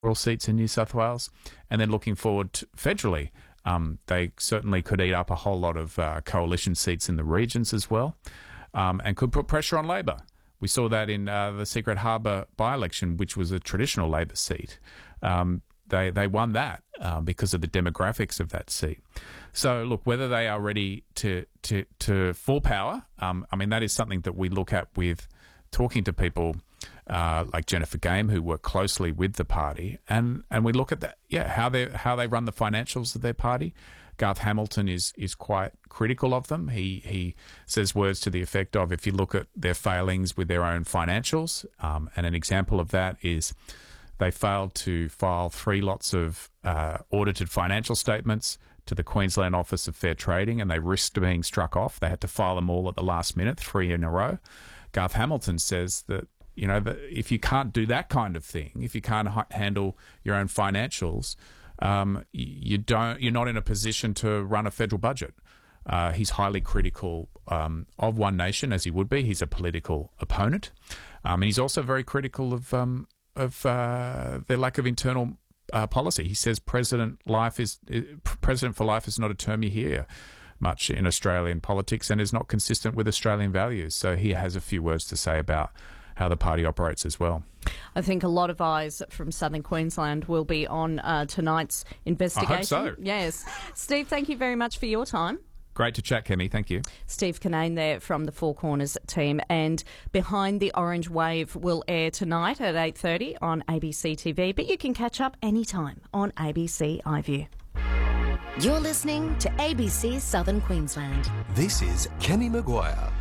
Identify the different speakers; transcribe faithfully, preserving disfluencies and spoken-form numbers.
Speaker 1: seats in New South Wales, and then looking forward to federally, um, they certainly could eat up a whole lot of uh, coalition seats in the regions as well, um, and could put pressure on Labor. We saw that in uh, the Secret Harbour by-election, which was a traditional Labor seat. Um, they they won that uh, because of the demographics of that seat. So, look, whether they are ready to to, to full power, um, I mean, that is something that we look at with talking to people uh, like Jennifer Game, who work closely with the party, and, and we look at that, yeah, how they how they run the financials of their party. Garth Hamilton is is quite critical of them. He he says words to the effect of, if you look at their failings with their own financials, um, and an example of that is they failed to file three lots of uh, audited financial statements to the Queensland Office of Fair Trading, and they risked being struck off. They had to file them all at the last minute, three in a row. Garth Hamilton says that, you know, that if you can't do that kind of thing, if you can't ha- handle your own financials, um, you don't, you're not in a position to run a federal budget. Uh, he's highly critical um, of One Nation, as he would be. He's a political opponent, um, and he's also very critical of um, of uh, their lack of internal uh, policy. He says President life is uh, President for life is not a term you hear much in Australian politics and is not consistent with Australian values. So he has a few words to say about how the party operates as well.
Speaker 2: I think a lot of eyes from southern Queensland will be on uh, tonight's investigation.
Speaker 1: I hope so.
Speaker 2: Yes. Steve, thank you very much for your time.
Speaker 1: Great to chat, Kemi. Thank you.
Speaker 2: Steve Kinane there from the Four Corners team. And Behind the Orange Wave will air tonight at eight thirty on A B C T V, but you can catch up anytime on A B C iView.
Speaker 3: You're listening to A B C Southern Queensland.
Speaker 4: This is Kemi Maguire.